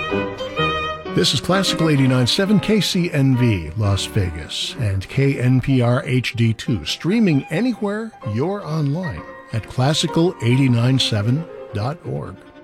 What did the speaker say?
This is Classical 89.7 KCNV Las Vegas and KNPR HD2, streaming anywhere you're online at classical897.org.